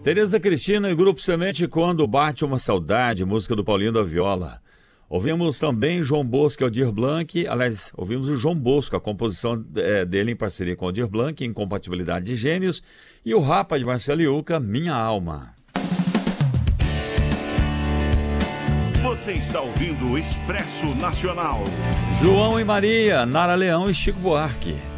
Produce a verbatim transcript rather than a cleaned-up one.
Tereza Cristina e Grupo Semente, Quando Bate Uma Saudade, música do Paulinho da Viola. Ouvimos também João Bosco e Aldir Blanc, aliás, ouvimos o João Bosco, a composição é, dele em parceria com Aldir Blanc, Incompatibilidade de Gênios, e o Rapa de Marcelo Iuca, Minha Alma. Você está ouvindo o Expresso Nacional. João e Maria, Nara Leão e Chico Buarque.